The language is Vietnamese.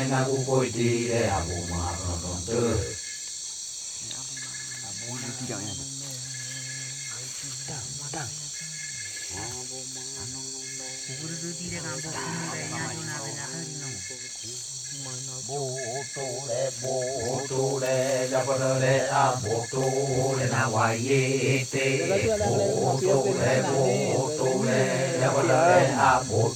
na ku ko di le abu ma no don te Abu nó đi đâu nha. Tang. Bố đi ra làm bộ không về nhà cho nào về nhà hơn nó. bố tu le ja pa le a bố tu le na wa ye te bố tu le ja pa le a bố